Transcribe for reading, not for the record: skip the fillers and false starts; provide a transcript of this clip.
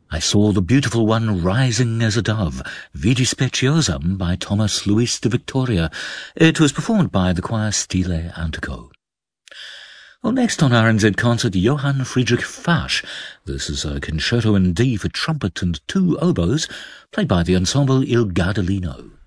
I Saw the Beautiful One Rising as a Dove, Vidi Speciosum by Thomas Luis de Victoria. It was performed by the choir Stile Antico. Well, next on RNZ Concert, Johann Friedrich Fasch. This is a concerto in D for trumpet and 2 oboes, played by the ensemble Il Gardelino.